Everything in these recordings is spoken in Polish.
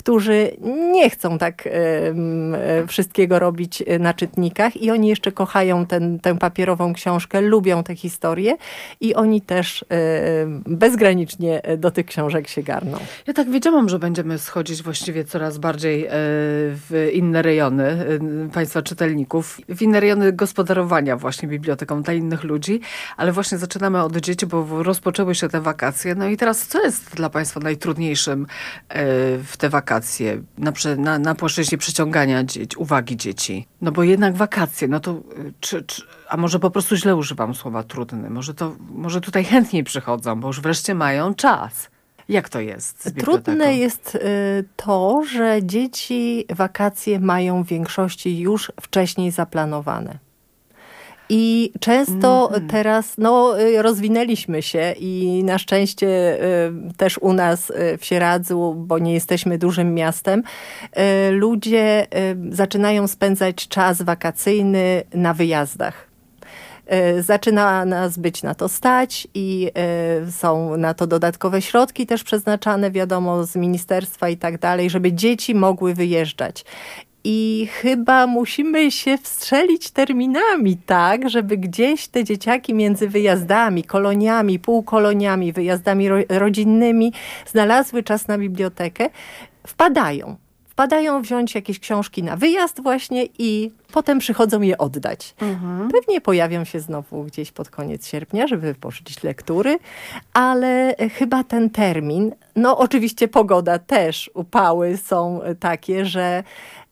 którzy nie chcą tak wszystkiego robić na czytnikach i oni jeszcze kochają tę papierową książkę, lubią te historie i oni też bezgranicznie do tych książek się garną. Ja tak wiedziałam, że będziemy schodzić właściwie coraz bardziej w inne rejony państwa czytelników, w inne rejony gospodarowania właśnie biblioteką dla innych ludzi, ale właśnie zaczynamy od dzieci, bo rozpoczęły się te wakacje. No i teraz co jest dla państwa najtrudniejszym w te wakacje? Na płaszczyźnie przyciągania uwagi dzieci? No bo jednak wakacje, no to a może po prostu źle używam słowa trudny? Może tutaj chętniej przychodzą, bo już wreszcie mają czas. Jak to jest z biblioteką? Trudne jest to, że dzieci wakacje mają w większości już wcześniej zaplanowane. I często teraz rozwinęliśmy się i na szczęście też u nas w Sieradzu, bo nie jesteśmy dużym miastem, ludzie zaczynają spędzać czas wakacyjny na wyjazdach. Zaczyna nas być na to stać i są na to dodatkowe środki też przeznaczane, wiadomo, z ministerstwa i tak dalej, żeby dzieci mogły wyjeżdżać. I chyba musimy się wstrzelić terminami tak, żeby gdzieś te dzieciaki między wyjazdami, koloniami, półkoloniami, wyjazdami rodzinnymi znalazły czas na bibliotekę. Wpadają wziąć jakieś książki na wyjazd właśnie i potem przychodzą je oddać. Pewnie pojawią się znowu gdzieś pod koniec sierpnia, żeby wypożyczyć lektury, ale chyba ten termin, oczywiście pogoda też, upały są takie, że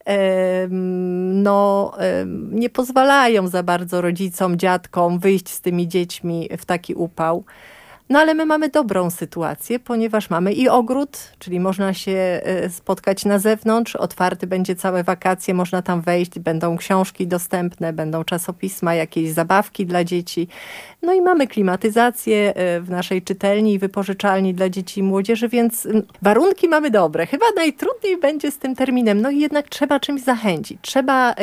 nie pozwalają za bardzo rodzicom, dziadkom wyjść z tymi dziećmi w taki upał. No ale my mamy dobrą sytuację, ponieważ mamy i ogród, czyli można się spotkać na zewnątrz, otwarty będzie całe wakacje, można tam wejść, będą książki dostępne, będą czasopisma, jakieś zabawki dla dzieci. No i mamy klimatyzację w naszej czytelni i wypożyczalni dla dzieci i młodzieży, więc warunki mamy dobre. Chyba najtrudniej będzie z tym terminem, no i jednak trzeba czymś zachęcić. Trzeba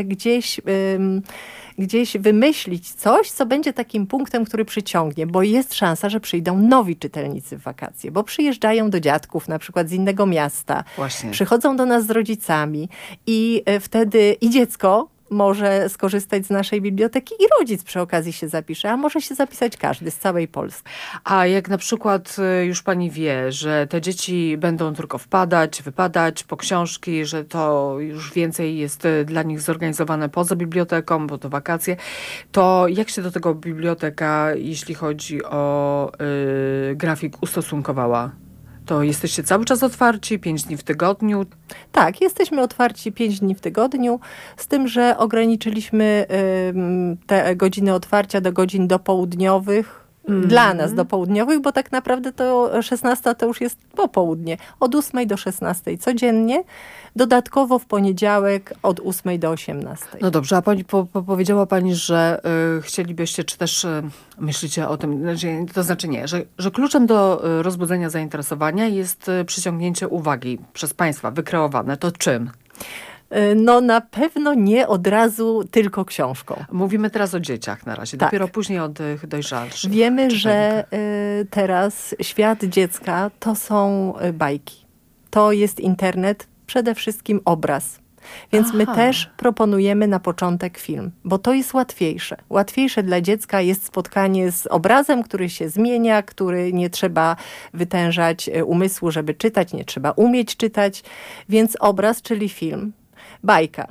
gdzieś wymyślić coś, co będzie takim punktem, który przyciągnie, bo jest szansa, że przyjdą nowi czytelnicy w wakacje, bo przyjeżdżają do dziadków na przykład z innego miasta, Właśnie. Przychodzą do nas z rodzicami i wtedy i dziecko może skorzystać z naszej biblioteki i rodzic przy okazji się zapisze, a może się zapisać każdy z całej Polski. A jak na przykład już pani wie, że te dzieci będą tylko wypadać po książki, że to już więcej jest dla nich zorganizowane poza biblioteką, bo to wakacje, to jak się do tego biblioteka, jeśli chodzi o grafik, ustosunkowała? To jesteście cały czas otwarci, 5 dni w tygodniu? Tak, jesteśmy otwarci 5 dni w tygodniu, z tym, że ograniczyliśmy te godziny otwarcia do godzin dopołudniowych. Dla nas dopołudniowych, bo tak naprawdę to 16 to już jest popołudnie. Od 8 do 16 codziennie. Dodatkowo w poniedziałek od 8 do 18. No dobrze, a pani powiedziała pani, że chcielibyście, czy też myślicie o tym, to znaczy nie, że kluczem do rozbudzenia zainteresowania jest przyciągnięcie uwagi przez państwa wykreowane. To czym? No na pewno nie od razu tylko książką. Mówimy teraz o dzieciach na razie, tak. Dopiero później o tych dojrzalszych. Wiemy, że teraz świat dziecka to są bajki. To jest internet, przede wszystkim obraz. Więc my też proponujemy na początek film, bo to jest łatwiejsze. Łatwiejsze dla dziecka jest spotkanie z obrazem, który się zmienia, który nie trzeba wytężać umysłu, żeby czytać, nie trzeba umieć czytać. Więc obraz, czyli film. Bajka.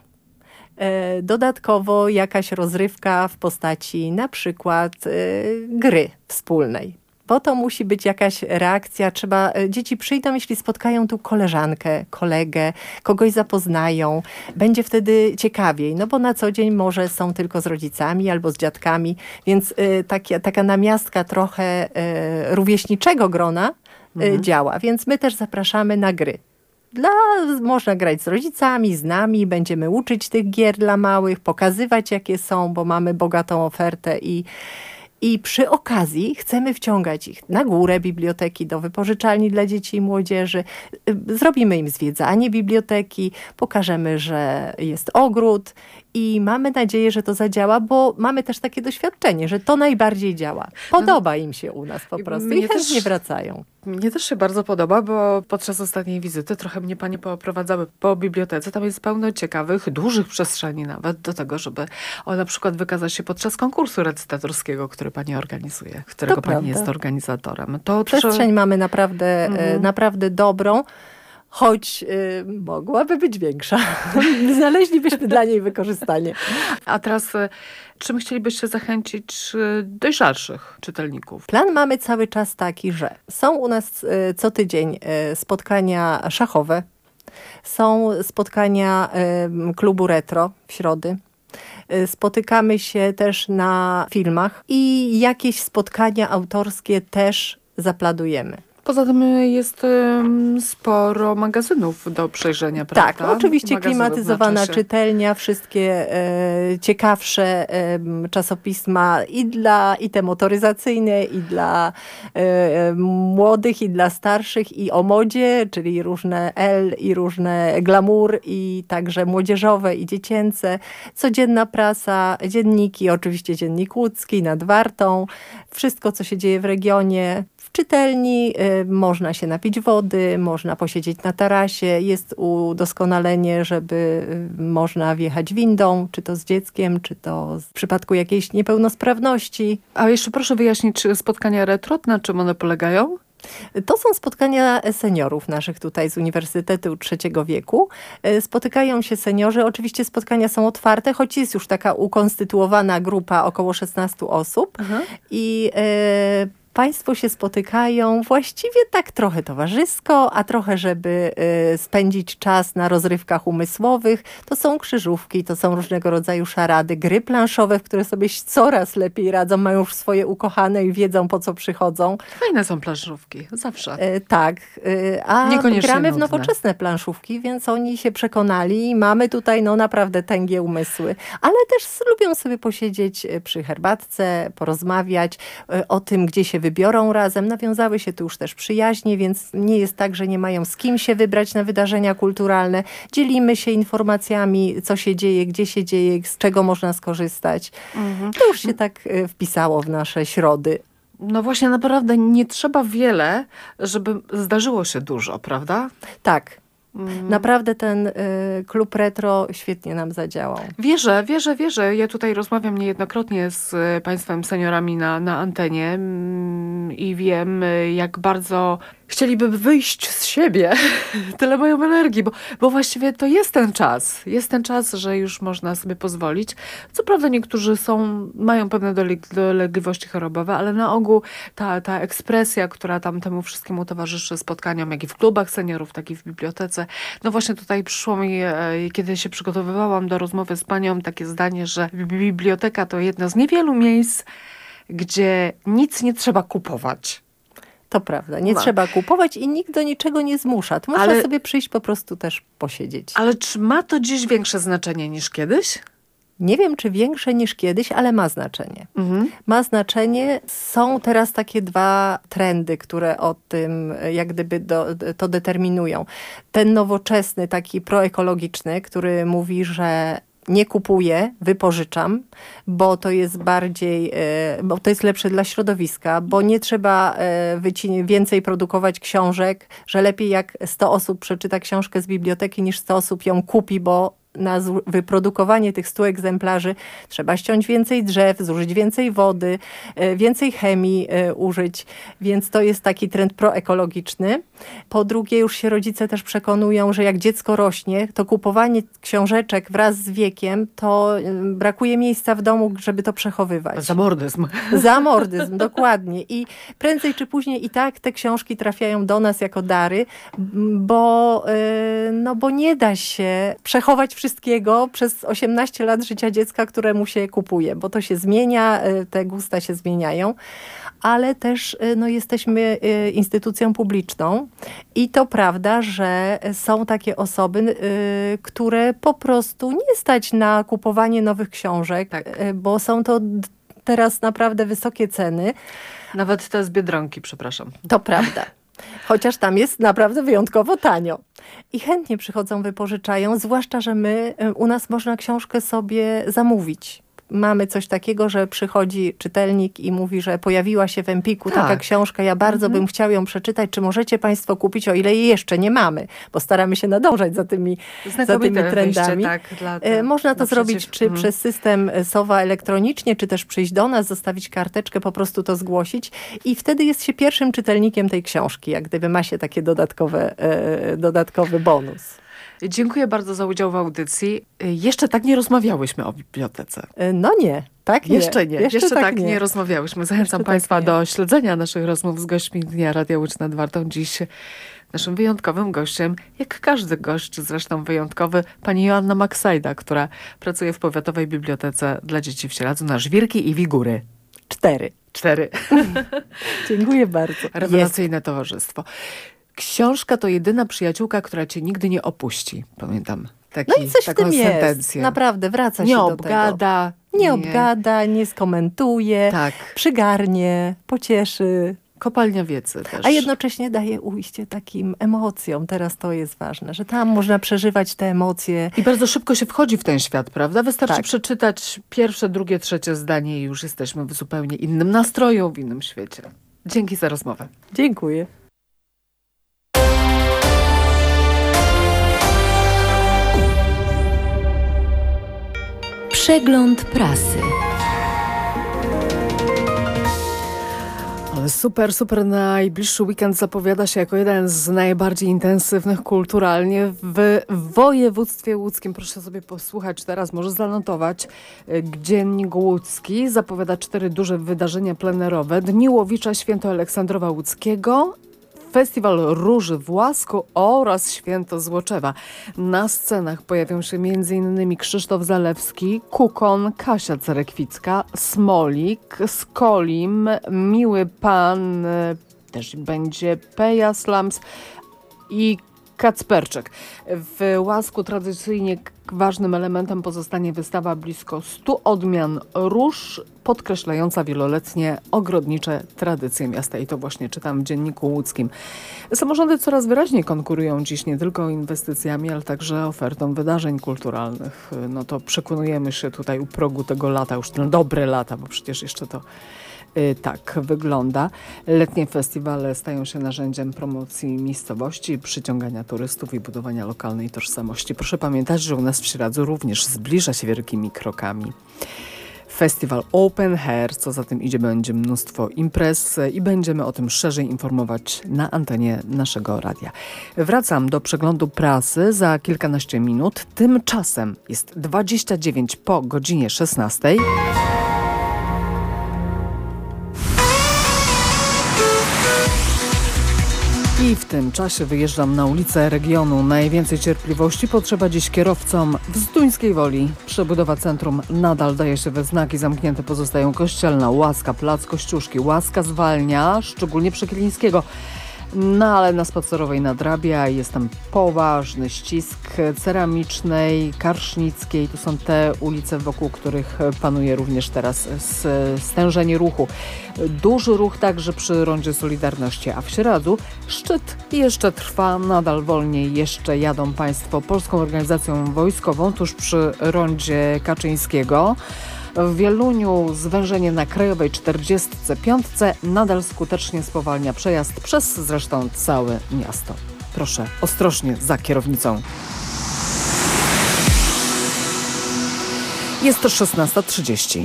Dodatkowo jakaś rozrywka w postaci na przykład gry wspólnej. Bo to musi być jakaś reakcja. Dzieci przyjdą, jeśli spotkają tu koleżankę, kolegę, kogoś zapoznają. Będzie wtedy ciekawiej, no bo na co dzień może są tylko z rodzicami albo z dziadkami, więc taka namiastka trochę rówieśniczego grona działa. Więc my też zapraszamy na gry. Można grać z rodzicami, z nami, będziemy uczyć tych gier dla małych, pokazywać jakie są, bo mamy bogatą ofertę i przy okazji chcemy wciągać ich na górę biblioteki, do wypożyczalni dla dzieci i młodzieży. Zrobimy im zwiedzanie biblioteki, pokażemy, że jest ogród i mamy nadzieję, że to zadziała, bo mamy też takie doświadczenie, że to najbardziej działa. Podoba im się u nas po prostu i chętnie wracają. Mnie też się bardzo podoba, bo podczas ostatniej wizyty trochę mnie panie pooprowadzały po bibliotece. Tam jest pełno ciekawych, dużych przestrzeni nawet do tego, żeby na przykład wykazać się podczas konkursu recytatorskiego, który pani organizuje, którego pani jest organizatorem. Przestrzeń mamy naprawdę, naprawdę dobrą. Choć mogłaby być większa. Znaleźlibyśmy dla niej wykorzystanie. A teraz czym chcielibyście zachęcić dojrzalszych czytelników? Plan mamy cały czas taki, że są u nas co tydzień spotkania szachowe. Są spotkania klubu retro w środy. Spotykamy się też na filmach i jakieś spotkania autorskie też zaplanujemy. Poza tym jest sporo magazynów do przejrzenia, prawda? Tak, oczywiście klimatyzowana czytelnia, wszystkie ciekawsze czasopisma i te motoryzacyjne, i dla młodych, i dla starszych, i o modzie, czyli różne i różne glamour, i także młodzieżowe, i dziecięce. Codzienna prasa, dzienniki, oczywiście Dziennik Łódzki, Nad Wartą, wszystko, co się dzieje w regionie. W czytelni można się napić wody, można posiedzieć na tarasie, jest udoskonalenie, żeby można wjechać windą, czy to z dzieckiem, czy to w przypadku jakiejś niepełnosprawności. A jeszcze proszę wyjaśnić, czy spotkania retro, na czym one polegają? To są spotkania seniorów naszych tutaj z Uniwersytetu Trzeciego Wieku. Spotykają się seniorzy. Oczywiście spotkania są otwarte, choć jest już taka ukonstytuowana grupa około 16 osób. I Państwo się spotykają właściwie tak trochę towarzysko, a trochę, żeby spędzić czas na rozrywkach umysłowych. To są krzyżówki, to są różnego rodzaju szarady, gry planszowe, w które sobie coraz lepiej radzą, mają już swoje ukochane i wiedzą, po co przychodzą. Fajne są planszówki, zawsze. Tak, a niekoniecznie gramy nudne. w nowoczesne planszówki, więc oni się przekonali i mamy tutaj naprawdę tęgie umysły. Ale też lubią sobie posiedzieć przy herbatce, porozmawiać o tym, gdzie się wybiorą razem. Nawiązały się tu już też przyjaźnie, więc nie jest tak, że nie mają z kim się wybrać na wydarzenia kulturalne. Dzielimy się informacjami, co się dzieje, gdzie się dzieje, z czego można skorzystać. To już się tak wpisało w nasze środy. No właśnie, naprawdę nie trzeba wiele, żeby zdarzyło się dużo, prawda? Tak. Naprawdę ten klub retro świetnie nam zadziałał. Wierzę. Ja tutaj rozmawiam niejednokrotnie z państwem seniorami na antenie i wiem, jak bardzo chcieliby wyjść z siebie. Tyle mają energii, bo właściwie to jest ten czas. Jest ten czas, że już można sobie pozwolić. Co prawda niektórzy mają pewne dolegliwości chorobowe, ale na ogół ta ekspresja, która tam temu wszystkiemu towarzyszy spotkaniom, jak i w klubach seniorów, tak i w bibliotece. No właśnie tutaj przyszło mi, kiedy się przygotowywałam do rozmowy z panią, takie zdanie, że biblioteka to jedno z niewielu miejsc, gdzie nic nie trzeba kupować. To prawda, nie trzeba kupować i nikt do niczego nie zmusza. Można sobie przyjść po prostu też posiedzieć. Ale czy ma to dziś większe znaczenie niż kiedyś? Nie wiem, czy większe niż kiedyś, ale ma znaczenie. Ma znaczenie. Są teraz takie dwa trendy, które o tym jak gdyby to determinują. Ten nowoczesny, taki proekologiczny, który mówi, że nie kupuję, wypożyczam, bo to jest bo to jest lepsze dla środowiska, bo nie trzeba więcej produkować książek, że lepiej jak 100 osób przeczyta książkę z biblioteki niż 100 osób ją kupi, bo na wyprodukowanie tych 100 egzemplarzy trzeba ściąć więcej drzew, zużyć więcej wody, więcej chemii użyć, więc to jest taki trend proekologiczny. Po drugie, już się rodzice też przekonują, że jak dziecko rośnie, to kupowanie książeczek wraz z wiekiem, to brakuje miejsca w domu, żeby to przechowywać. Zamordyzm. Zamordyzm, dokładnie. I prędzej czy później i tak te książki trafiają do nas jako dary, bo nie da się przechować wszystkiego przez 18 lat życia dziecka, któremu się kupuje, bo to się zmienia, te gusta się zmieniają, ale też jesteśmy instytucją publiczną i to prawda, że są takie osoby, które po prostu nie stać na kupowanie nowych książek, bo są to teraz naprawdę wysokie ceny. Nawet te z Biedronki, przepraszam. To prawda. Chociaż tam jest naprawdę wyjątkowo tanio. I chętnie przychodzą, wypożyczają, zwłaszcza, że u nas można książkę sobie zamówić. Mamy coś takiego, że przychodzi czytelnik i mówi, że pojawiła się w Empiku taka książka, ja bardzo bym chciał ją przeczytać, czy możecie państwo kupić, o ile jej jeszcze nie mamy, bo staramy się nadążać za tymi trendami. Można to zrobić czy przez system SOWA elektronicznie, czy też przyjść do nas, zostawić karteczkę, po prostu to zgłosić i wtedy jest się pierwszym czytelnikiem tej książki, jak gdyby ma się takie dodatkowy bonus. Dziękuję bardzo za udział w audycji. Jeszcze tak nie rozmawiałyśmy o bibliotece. No nie, tak nie. Jeszcze tak nie rozmawiałyśmy. Zachęcam Państwa do śledzenia naszych rozmów z gośćmi Dnia Radia Łódź nad Wartą. Dziś naszym wyjątkowym gościem, jak każdy gość zresztą wyjątkowy, pani Joanna Maksajda, która pracuje w Powiatowej Bibliotece dla Dzieci w Sieradzu na Żwirki i Wigury. 4. Dziękuję bardzo. Rewelacyjne towarzystwo. Książka to jedyna przyjaciółka, która cię nigdy nie opuści. Pamiętam taką sentencję. Jest. Naprawdę, wraca się do tego. Nie obgada, nie skomentuje, przygarnie, pocieszy. Kopalnia wiedzy też. A jednocześnie daje ujście takim emocjom. Teraz to jest ważne, że tam można przeżywać te emocje. I bardzo szybko się wchodzi w ten świat, prawda? Wystarczy przeczytać pierwsze, drugie, trzecie zdanie i już jesteśmy w zupełnie innym nastroju, w innym świecie. Dzięki za rozmowę. Dziękuję. Przegląd prasy. Ale super najbliższy weekend zapowiada się jako jeden z najbardziej intensywnych kulturalnie w województwie łódzkim. Proszę sobie posłuchać teraz, może zanotować. Dziennik Łódzki zapowiada 4 duże wydarzenia plenerowe. Dni Łowicza, Święto Aleksandrowa Łódzkiego, Festiwal Róży w Łasku oraz Święto Złoczewa. Na scenach pojawią się m.in. Krzysztof Zalewski, Kukon, Kasia Cerekwicka, Smolik, Skolim, Miły Pan, też będzie Peja Slams i Kacperczyk. W Łasku tradycyjnie ważnym elementem pozostanie wystawa blisko 100 odmian róż, podkreślająca wieloletnie ogrodnicze tradycje miasta. I to właśnie czytam w Dzienniku Łódzkim. Samorządy coraz wyraźniej konkurują dziś nie tylko inwestycjami, ale także ofertą wydarzeń kulturalnych. No to przekonujemy się tutaj u progu tego lata, już na dobre lata, bo przecież jeszcze to tak wygląda. Letnie festiwale stają się narzędziem promocji miejscowości, przyciągania turystów i budowania lokalnej tożsamości. Proszę pamiętać, że u nas w Sieradzu również zbliża się wielkimi krokami Festiwal Open Air, co za tym idzie, będzie mnóstwo imprez i będziemy o tym szerzej informować na antenie naszego radia. Wracam do przeglądu prasy za kilkanaście minut. Tymczasem jest 29 po godzinie 16. I w tym czasie wyjeżdżam na ulicę regionu. Najwięcej cierpliwości potrzeba dziś kierowcom w Zduńskiej Woli. Przebudowa centrum nadal daje się we znaki. Zamknięte pozostają Kościelna, Łaska, Plac Kościuszki. Łaska zwalnia, szczególnie przy Kilińskiego. No ale na Spacerowej nadrabia, jest tam poważny ścisk Ceramicznej, Karsznickiej. To są te ulice, wokół których panuje również teraz stężenie ruchu. Duży ruch także przy Rondzie Solidarności, a w Sieradzu szczyt jeszcze trwa, nadal wolniej jeszcze jadą Państwo Polską Organizacją Wojskową tuż przy Rondzie Kaczyńskiego. W Wieluniu zwężenie na Krajowej 45 nadal skutecznie spowalnia przejazd przez zresztą całe miasto. Proszę ostrożnie za kierownicą. Jest to 16:30.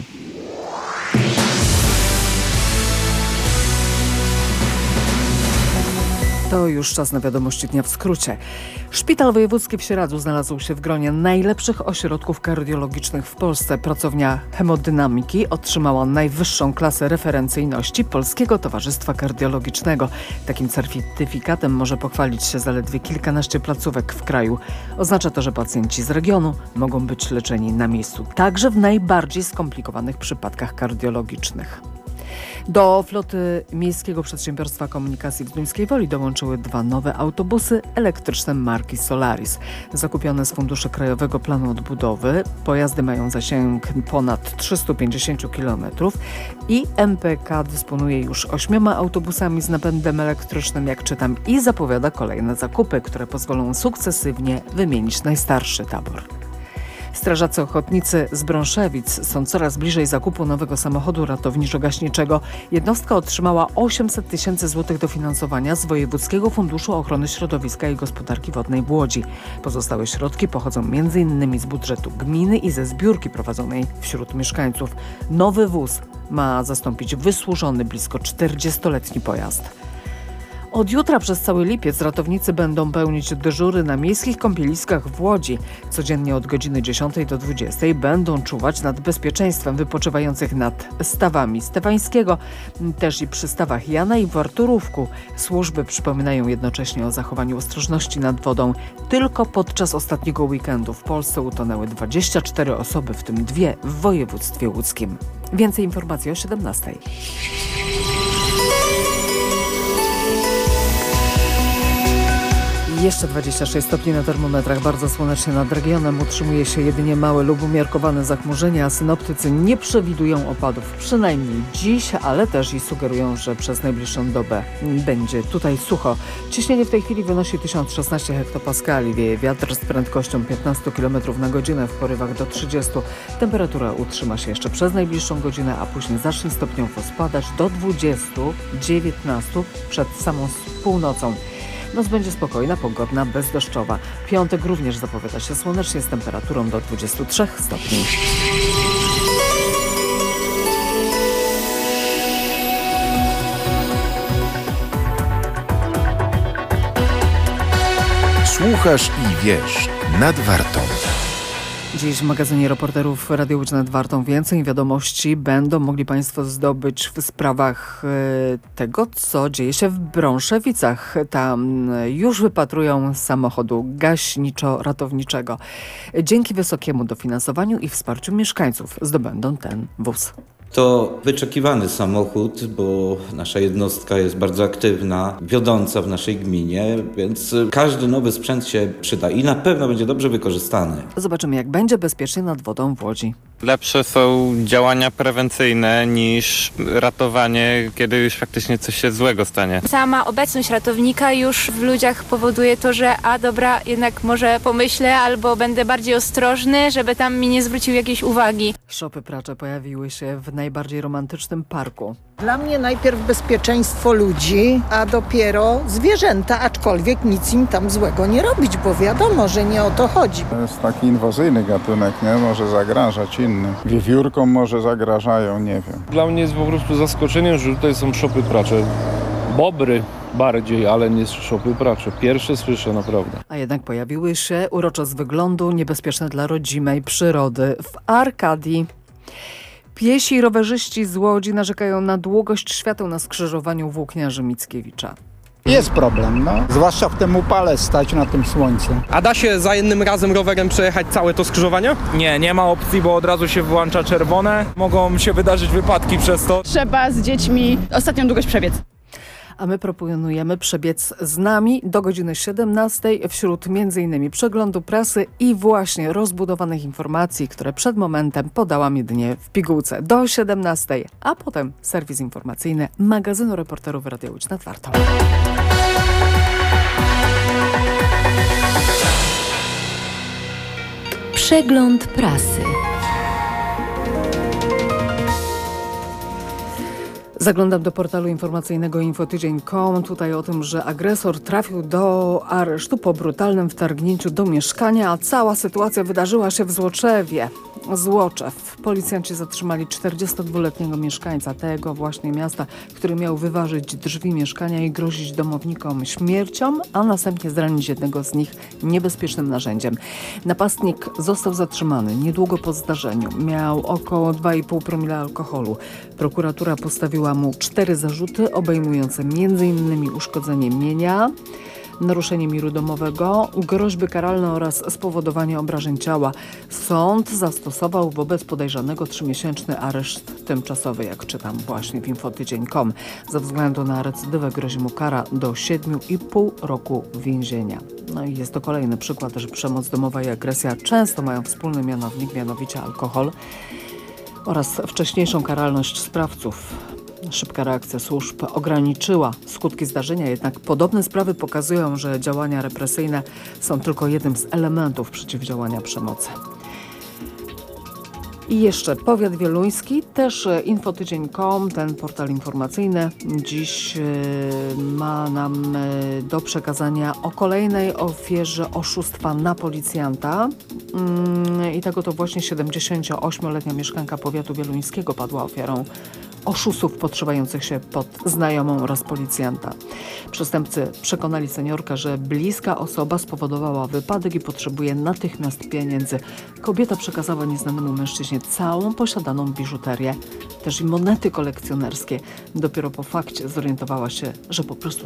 To już czas na wiadomości dnia w skrócie. Szpital Wojewódzki w Sieradzu znalazł się w gronie najlepszych ośrodków kardiologicznych w Polsce. Pracownia hemodynamiki otrzymała najwyższą klasę referencyjności Polskiego Towarzystwa Kardiologicznego. Takim certyfikatem może pochwalić się zaledwie kilkanaście placówek w kraju. Oznacza to, że pacjenci z regionu mogą być leczeni na miejscu, także w najbardziej skomplikowanych przypadkach kardiologicznych. Do floty Miejskiego Przedsiębiorstwa Komunikacji w Zduńskiej Woli dołączyły 2 nowe autobusy elektryczne marki Solaris. Zakupione z Funduszy Krajowego Planu Odbudowy. Pojazdy mają zasięg ponad 350 km i MPK dysponuje już 8 autobusami z napędem elektrycznym, jak czytam, i zapowiada kolejne zakupy, które pozwolą sukcesywnie wymienić najstarszy tabor. Strażacy ochotnicy z Brąszewic są coraz bliżej zakupu nowego samochodu ratowniczo-gaśniczego. Jednostka otrzymała 800 tysięcy złotych dofinansowania z Wojewódzkiego Funduszu Ochrony Środowiska i Gospodarki Wodnej w Łodzi. Pozostałe środki pochodzą m.in. z budżetu gminy i ze zbiórki prowadzonej wśród mieszkańców. Nowy wóz ma zastąpić wysłużony blisko 40-letni pojazd. Od jutra przez cały lipiec ratownicy będą pełnić dyżury na miejskich kąpieliskach w Łodzi. Codziennie od godziny 10 do 20 będą czuwać nad bezpieczeństwem wypoczywających nad stawami Stefańskiego, też i przy stawach Jana i w Arturówku. Służby przypominają jednocześnie o zachowaniu ostrożności nad wodą. Tylko podczas ostatniego weekendu w Polsce utonęły 24 osoby, w tym 2 w województwie łódzkim. Więcej informacji o 17. Jeszcze 26 stopni na termometrach, bardzo słonecznie nad regionem. Utrzymuje się jedynie małe lub umiarkowane zachmurzenie, a synoptycy nie przewidują opadów, przynajmniej dziś, ale też i sugerują, że przez najbliższą dobę będzie tutaj sucho. Ciśnienie w tej chwili wynosi 1016 hektopaskali. Wieje wiatr z prędkością 15 km na godzinę, w porywach do 30. Temperatura utrzyma się jeszcze przez najbliższą godzinę, a później zacznie stopniowo spadać do 20, 19 przed samą północą. Noc będzie spokojna, pogodna, bezdeszczowa. Piątek również zapowiada się słonecznie z temperaturą do 23 stopni. Słuchasz i wiesz nad Wartą. Dziś w magazynie reporterów Radia Łódź nad Wartą więcej wiadomości będą mogli Państwo zdobyć w sprawach tego, co dzieje się w Brąszewicach. Tam już wypatrują samochodu gaśniczo-ratowniczego. Dzięki wysokiemu dofinansowaniu i wsparciu mieszkańców zdobędą ten wóz. To wyczekiwany samochód, bo nasza jednostka jest bardzo aktywna, wiodąca w naszej gminie, więc każdy nowy sprzęt się przyda i na pewno będzie dobrze wykorzystany. Zobaczymy, jak będzie bezpiecznie nad wodą w Łodzi. Lepsze są działania prewencyjne niż ratowanie, kiedy już faktycznie coś się złego stanie. Sama obecność ratownika już w ludziach powoduje to, że dobra, jednak może pomyślę albo będę bardziej ostrożny, żeby tam mi nie zwrócił jakiejś uwagi. Szopy pracze pojawiły się w najbardziej romantycznym parku. Dla mnie najpierw bezpieczeństwo ludzi, a dopiero zwierzęta, aczkolwiek nic im tam złego nie robić, bo wiadomo, że nie o to chodzi. To jest taki inwazyjny gatunek, nie? Może zagrażać innym. Wiewiórkom może zagrażają, nie wiem. Dla mnie jest po prostu zaskoczeniem, że tutaj są szopy pracze. Bobry bardziej, ale nie szopy pracze. Pierwsze słyszę naprawdę. A jednak pojawiły się urocze z wyglądu, niebezpieczne dla rodzimej przyrody w Arkadii. Piesi i rowerzyści z Łodzi narzekają na długość świateł na skrzyżowaniu Włókniarzy Mickiewicza. Jest problem, zwłaszcza w tym upale stać na tym słońcu. A da się za jednym razem rowerem przejechać całe to skrzyżowanie? Nie ma opcji, bo od razu się włącza czerwone. Mogą się wydarzyć wypadki przez to. Trzeba z dziećmi ostatnią długość przebiec. A my proponujemy przebiec z nami do godziny 17 wśród m.in. przeglądu prasy i właśnie rozbudowanych informacji, które przed momentem podałam jedynie w pigułce do 17, a potem serwis informacyjny magazynu reporterów Radia Łódź nad Wartą. Przegląd prasy. Zaglądam do portalu informacyjnego infotydzień.com. Tutaj o tym, że agresor trafił do aresztu po brutalnym wtargnięciu do mieszkania, a cała sytuacja wydarzyła się w Złoczewie. Złoczew. Policjanci zatrzymali 42-letniego mieszkańca tego właśnie miasta, który miał wyważyć drzwi mieszkania i grozić domownikom śmiercią, a następnie zranić jednego z nich niebezpiecznym narzędziem. Napastnik został zatrzymany niedługo po zdarzeniu. Miał około 2,5 promila alkoholu. Prokuratura postawiła mu 4 zarzuty obejmujące m.in. uszkodzenie mienia. naruszenie miru domowego, groźby karalne oraz spowodowanie obrażeń ciała. Sąd zastosował wobec podejrzanego 3-miesięczny areszt tymczasowy, jak czytam właśnie w infotydzień.com. Ze względu na recydywę grozi mu kara do 7,5 roku więzienia. No i jest to kolejny przykład, że przemoc domowa i agresja często mają wspólny mianownik, mianowicie alkohol oraz wcześniejszą karalność sprawców. Szybka reakcja służb ograniczyła skutki zdarzenia, jednak podobne sprawy pokazują, że działania represyjne są tylko jednym z elementów przeciwdziałania przemocy. I jeszcze powiat wieluński, też infotydzień.com, ten portal informacyjny, dziś ma nam do przekazania o kolejnej ofierze oszustwa na policjanta. I tak oto właśnie 78-letnia mieszkanka powiatu wieluńskiego padła ofiarą oszustów podszywających się pod znajomą oraz policjanta. Przestępcy przekonali seniorkę, że bliska osoba spowodowała wypadek i potrzebuje natychmiast pieniędzy. Kobieta przekazała nieznanemu mężczyźnie całą posiadaną biżuterię, też i monety kolekcjonerskie. Dopiero po fakcie zorientowała się, że po prostu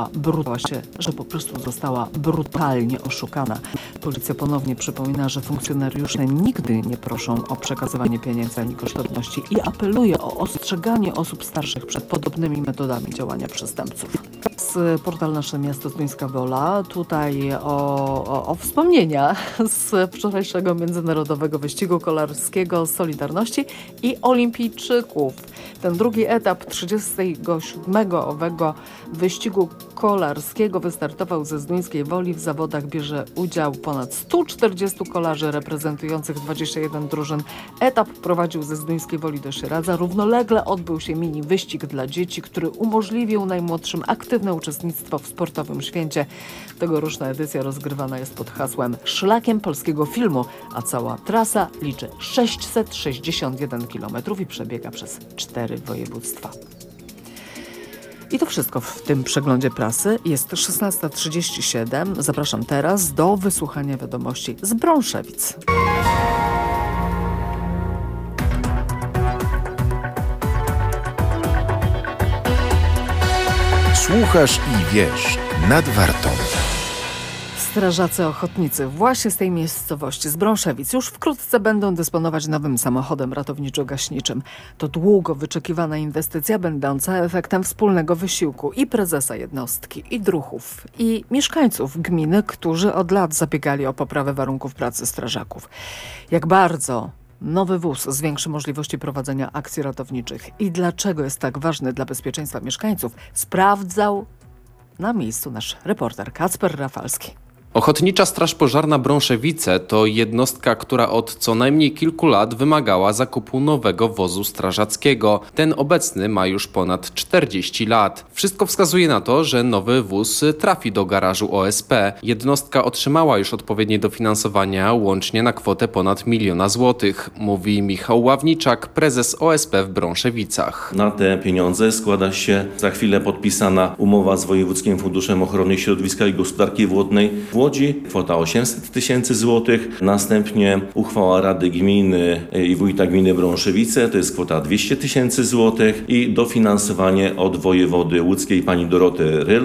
została brutalnie oszukana. Policja ponownie przypomina, że funkcjonariusze nigdy nie proszą o przekazywanie pieniędzy ani kosztowności i apeluje o ostrzeganie osób starszych przed podobnymi metodami działania przestępców. Z portal Nasze Miasto Zduńska Wola, tutaj o wspomnienia z wczorajszego międzynarodowego wyścigu kolarskiego Solidarności i olimpijczyków. Ten drugi etap 37. owego wyścigu kolarskiego wystartował ze Zduńskiej Woli. W zawodach bierze udział ponad 140 kolarzy reprezentujących 21 drużyn. Etap prowadził ze Zduńskiej Woli do Sieradza. Równolegle odbył się mini wyścig dla dzieci, który umożliwił najmłodszym aktywne uczestnictwo w sportowym święcie. Tegoroczna edycja rozgrywana jest pod hasłem Szlakiem polskiego filmu, a cała trasa liczy 661 km i przebiega przez 4 województwa. I to wszystko w tym przeglądzie prasy. Jest 16:37. Zapraszam teraz do wysłuchania wiadomości z Brąszewic. Słuchasz i wiesz, nad Wartą. Strażacy ochotnicy właśnie z tej miejscowości, z Brąszewic, już wkrótce będą dysponować nowym samochodem ratowniczo-gaśniczym. To długo wyczekiwana inwestycja, będąca efektem wspólnego wysiłku i prezesa jednostki, i druhów, i mieszkańców gminy, którzy od lat zabiegali o poprawę warunków pracy strażaków. Jak bardzo nowy wóz zwiększy możliwości prowadzenia akcji ratowniczych i dlaczego jest tak ważny dla bezpieczeństwa mieszkańców, sprawdzał na miejscu nasz reporter Kacper Rafalski. Ochotnicza Straż Pożarna Brąszewice to jednostka, która od co najmniej kilku lat wymagała zakupu nowego wozu strażackiego. Ten obecny ma już ponad 40 lat. Wszystko wskazuje na to, że nowy wóz trafi do garażu OSP. Jednostka otrzymała już odpowiednie dofinansowania łącznie na kwotę ponad 1 000 000 złotych, mówi Michał Ławniczak, prezes OSP w Brąszewicach. Na te pieniądze składa się za chwilę podpisana umowa z Wojewódzkim Funduszem Ochrony Środowiska i Gospodarki Wodnej w Łodzi, kwota 800 000 złotych. Następnie uchwała Rady Gminy i Wójta Gminy Brąszewice, to jest kwota 200 000 złotych i dofinansowanie od wojewody łódzkiej pani Doroty Ryl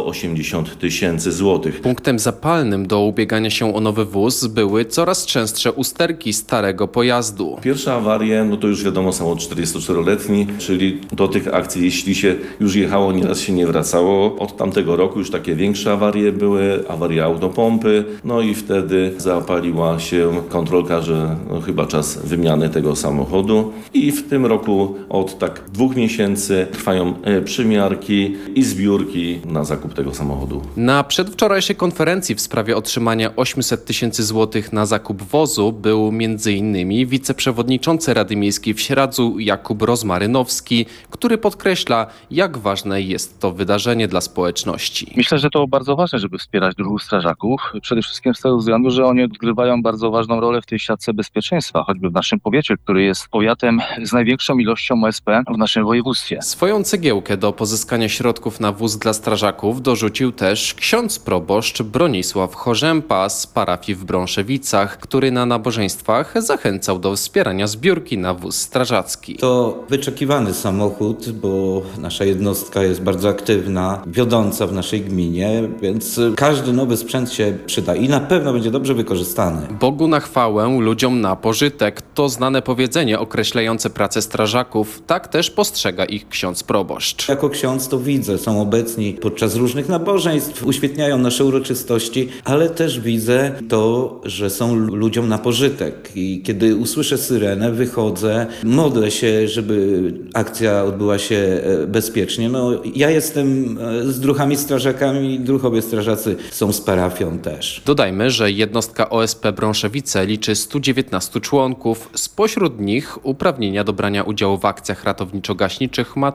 180 000 złotych. Punktem zapalnym do ubiegania się o nowy wóz były coraz częstsze usterki starego pojazdu. Pierwsza awaria, no to już wiadomo, samochód 44-letni, czyli do tych akcji, jeśli się już jechało, nieraz się nie wracało. Od tamtego roku już takie większe awarie były, awaria autopompy, no i wtedy zapaliła się kontrolka, że chyba czas wymiany tego samochodu. I w tym roku od 2 miesięcy trwają przymiarki i zbiórki na zakup tego samochodu. Na przedwczorajszej konferencji w sprawie otrzymania 800 000 złotych na zakup wozu był m.in. wiceprzewodniczący Rady Miejskiej w Sieradzu Jakub Rozmarynowski, który podkreśla, jak ważne jest to wydarzenie dla społeczności. Myślę, że to bardzo ważne, żeby wspierać druhów strażaków, strażaków. Przede wszystkim z tego względu, że oni odgrywają bardzo ważną rolę w tej siatce bezpieczeństwa, choćby w naszym powiecie, który jest powiatem z największą ilością OSP w naszym województwie. Swoją cegiełkę do pozyskania środków na wóz dla strażaków dorzucił też ksiądz proboszcz Bronisław Chorzępa z parafii w Brąszewicach, który na nabożeństwach zachęcał do wspierania zbiórki na wóz strażacki. To wyczekiwany samochód, bo nasza jednostka jest bardzo aktywna, wiodąca w naszej gminie, więc każdy nowy sprzęt się przyda i na pewno będzie dobrze wykorzystany. Bogu na chwałę, ludziom na pożytek to znane powiedzenie określające pracę strażaków. Tak też postrzega ich ksiądz proboszcz. Jako ksiądz to widzę, są obecni podczas różnych nabożeństw, uświetniają nasze uroczystości, ale też widzę to, że są ludziom na pożytek. I kiedy usłyszę syrenę, wychodzę, modlę się, żeby akcja odbyła się bezpiecznie. No, ja jestem z druhami strażakami, druhowie strażacy są z parafią też. Dodajmy, że jednostka OSP Brąszewice liczy 119 członków. Spośród nich uprawnienia do brania udziału w akcjach ratowniczo-gaśniczych ma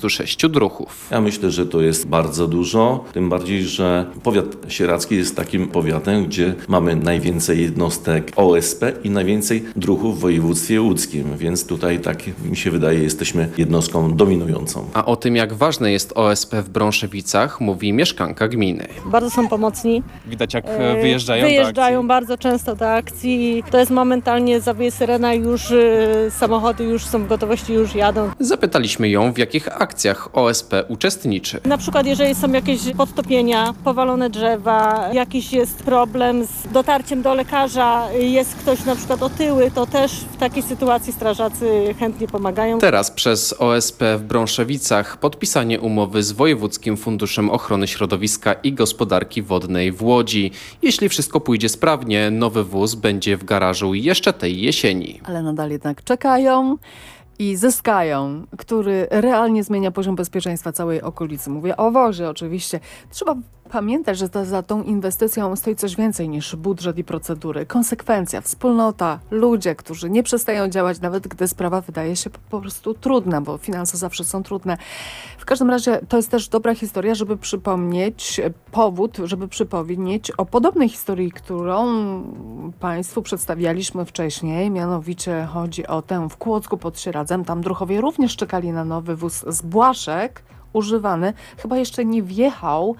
36 druhów. Ja myślę, że to jest bardzo dużo, tym bardziej, że powiat sieradzki jest takim powiatem, gdzie mamy najwięcej jednostek OSP i najwięcej druhów w województwie łódzkim, więc tutaj, tak mi się wydaje, jesteśmy jednostką dominującą. A o tym, jak ważne jest OSP w Brąszewicach, mówi mieszkanka gminy. Bardzo są pomocni. Widać, jak wyjeżdżają Wyjeżdżają bardzo często do akcji. To jest momentalnie, zawieje syrena, już samochody już są w gotowości, już jadą. Zapytaliśmy ją, w jakich akcjach OSP uczestniczy. Na przykład, jeżeli są jakieś podtopienia, powalone drzewa, jakiś jest problem z dotarciem do lekarza, jest ktoś na przykład otyły, to też w takiej sytuacji strażacy chętnie pomagają. Teraz przez OSP w Brąszewicach podpisanie umowy z Wojewódzkim Funduszem Ochrony Środowiska i Gospodarki Wodnej w Łodzi. Jeśli wszystko pójdzie sprawnie, nowy wóz będzie w garażu jeszcze tej jesieni. Ale nadal jednak czekają i zyskają, który realnie zmienia poziom bezpieczeństwa całej okolicy. Mówię o wozie oczywiście. Trzeba pamiętać, że za tą inwestycją stoi coś więcej niż budżet i procedury. Konsekwencja, wspólnota, ludzie, którzy nie przestają działać, nawet gdy sprawa wydaje się po prostu trudna, bo finanse zawsze są trudne. W każdym razie to jest też dobra historia, żeby przypomnieć, żeby przypomnieć o podobnej historii, którą Państwu przedstawialiśmy wcześniej. Mianowicie chodzi o tę w Kłodzku pod Sieradzem. Tam druhowie również czekali na nowy wóz z Błaszek, używany. Chyba jeszcze nie wjechał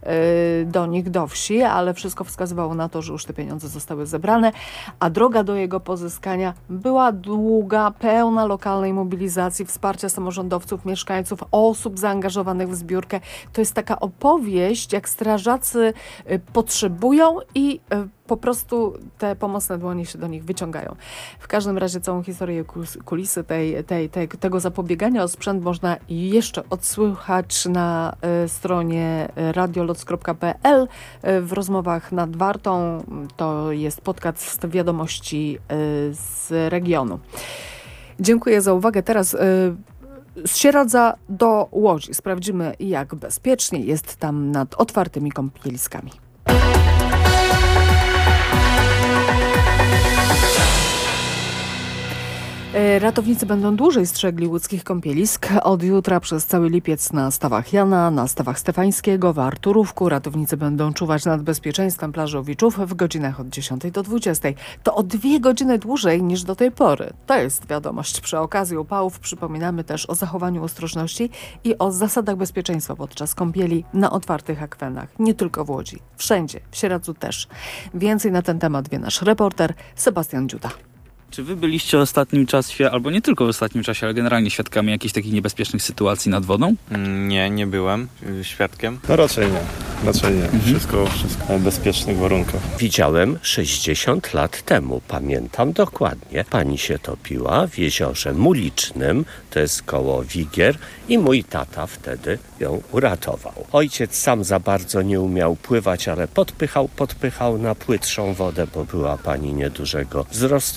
do nich do wsi, ale wszystko wskazywało na to, że już te pieniądze zostały zebrane, a droga do jego pozyskania była długa, pełna lokalnej mobilizacji, wsparcia samorządowców, mieszkańców, osób zaangażowanych w zbiórkę. To jest taka opowieść, jak strażacy potrzebują i po prostu te pomocne dłonie się do nich wyciągają. W każdym razie całą historię kulisy tego zapobiegania o sprzęt można jeszcze odsłuchać na stronie radioloc.pl w rozmowach nad Wartą. To jest podcast wiadomości z regionu. Dziękuję za uwagę. Teraz z Sieradza do Łodzi. Sprawdzimy, jak bezpiecznie jest tam nad otwartymi kąpieliskami. Ratownicy będą dłużej strzegli łódzkich kąpielisk. Od jutra przez cały lipiec na stawach Jana, na stawach Stefańskiego, w Arturówku. Ratownicy będą czuwać nad bezpieczeństwem plaży Owiczów w godzinach od 10 do 20. To o 2 godziny dłużej niż do tej pory. To jest wiadomość. Przy okazji upałów przypominamy też o zachowaniu ostrożności i o zasadach bezpieczeństwa podczas kąpieli na otwartych akwenach. Nie tylko w Łodzi. Wszędzie. W Sieradzu też. Więcej na ten temat wie nasz reporter Sebastian Dziuda. Czy wy byliście w ostatnim czasie, albo nie tylko w ostatnim czasie, ale generalnie świadkami jakichś takich niebezpiecznych sytuacji nad wodą? Nie byłem świadkiem. No raczej nie. Wszystko w bezpiecznych warunkach. Widziałem 60 lat temu, pamiętam dokładnie. Pani się topiła w jeziorze Mulicznym, to jest koło Wigier, i mój tata wtedy ją uratował. Ojciec sam za bardzo nie umiał pływać, ale podpychał na płytszą wodę, bo była pani niedużego wzrostu. Najwyżej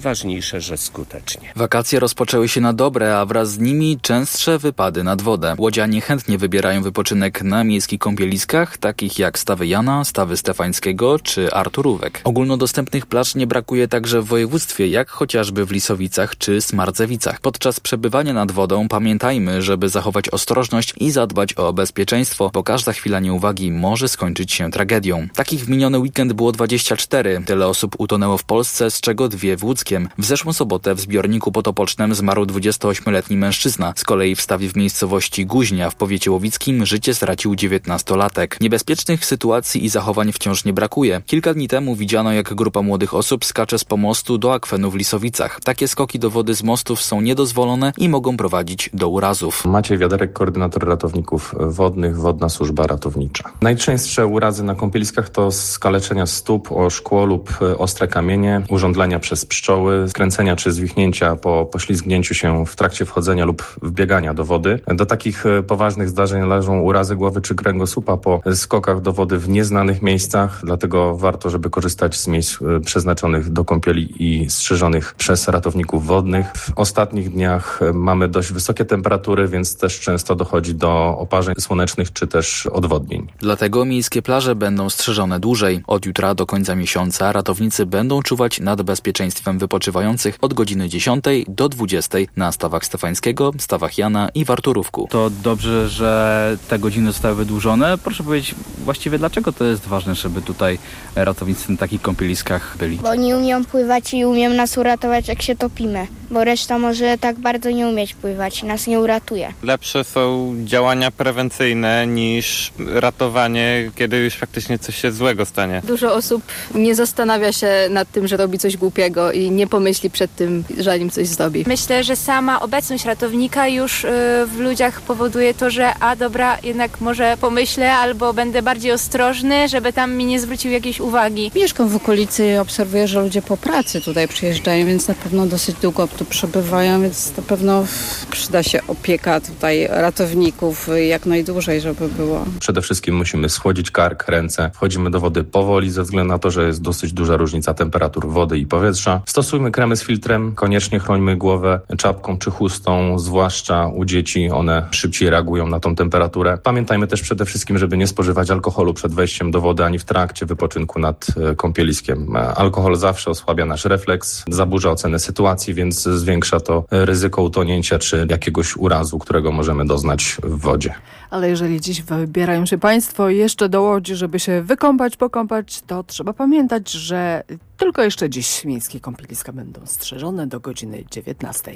najważniejsze, że skutecznie. Wakacje rozpoczęły się na dobre, a wraz z nimi częstsze wypady nad wodę. Łodzianie chętnie wybierają wypoczynek na miejskich kąpieliskach, takich jak Stawy Jana, Stawy Stefańskiego czy Arturówek. Ogólnodostępnych plaż nie brakuje także w województwie, jak chociażby w Lisowicach czy Smardzewicach. Podczas przebywania nad wodą pamiętajmy, żeby zachować ostrożność i zadbać o bezpieczeństwo, bo każda chwila nieuwagi może skończyć się tragedią. Takich w miniony weekend było 24. Tyle osób utonęło w Polsce, z czego 2 w Łódzkiem. W zeszłą sobotę w zbiorniku potopocznym zmarł 28-letni mężczyzna. Z kolei w Stawie w miejscowości Guźnia w powiecie łowickim życie stracił 19-latek. Niebezpiecznych sytuacji i zachowań wciąż nie brakuje. Kilka dni temu widziano, jak grupa młodych osób skacze z pomostu do akwenu w Lisowicach. Takie skoki do wody z mostów są niedozwolone i mogą prowadzić do urazów. Maciej Wiaderek, koordynator ratowników wodnych, Wodna Służba Ratownicza. Najczęstsze urazy na kąpieliskach to skaleczenia stóp o szkło lub ostre kamienie, urządlenia przez pszczoły, skręcenia czy zwichnięcia po poślizgnięciu się w trakcie wchodzenia lub wbiegania do wody. Do takich poważnych zdarzeń należą urazy głowy czy kręgosłupa po skokach do wody w nieznanych miejscach, dlatego warto, żeby korzystać z miejsc przeznaczonych do kąpieli i strzeżonych przez ratowników wodnych. W ostatnich dniach mamy dość wysokie temperatury, więc też często dochodzi do oparzeń słonecznych czy też odwodnień. Dlatego miejskie plaże będą strzeżone dłużej. Od jutra do końca miesiąca ratownicy będą czuwać nad bezpieczeństwem wypoczywających od godziny 10 do 20 na Stawach Stefańskiego, Stawach Jana i w Arturówku. To dobrze, że te godziny zostały wydłużone. Proszę powiedzieć właściwie, dlaczego to jest ważne, żeby tutaj ratownicy na takich kąpieliskach byli? Bo nie umiem pływać i umiem nas uratować, jak się topimy. Bo reszta może tak bardzo nie umieć pływać i nas nie uratuje. Lepsze są działania prewencyjne niż ratowanie, kiedy już faktycznie coś się złego stanie. Dużo osób nie zastanawia się nad tym, że robi coś głupiego i nie pomyśli przed tym, zanim coś zrobi. Myślę, że sama obecność ratownika już w ludziach powoduje to, że dobra, jednak może pomyślę albo będę bardziej ostrożny, żeby tam mi nie zwrócił jakiejś uwagi. Mieszkam w okolicy i obserwuję, że ludzie po pracy tutaj przyjeżdżają, więc na pewno dosyć długo tu przebywają, więc na pewno przyda się opieka tutaj ratowników jak najdłużej, żeby było. Przede wszystkim musimy schłodzić kark, ręce. Wchodzimy do wody powoli ze względu na to, że jest dosyć duża różnica temperatur wody i powietrza. Stosujmy kremy z filtrem, koniecznie chrońmy głowę czapką czy chustą, zwłaszcza u dzieci, one szybciej reagują na tą temperaturę. Pamiętajmy też przede wszystkim, żeby nie spożywać alkoholu przed wejściem do wody ani w trakcie wypoczynku nad kąpieliskiem. Alkohol zawsze osłabia nasz refleks, zaburza ocenę sytuacji, więc zwiększa to ryzyko utonięcia czy jakiegoś urazu, którego możemy doznać w wodzie. Ale jeżeli dziś wybierają się Państwo jeszcze do Łodzi, żeby się wykąpać, pokąpać, to trzeba pamiętać, że tylko jeszcze dziś miejskie kąpieliska będą strzeżone do godziny 19.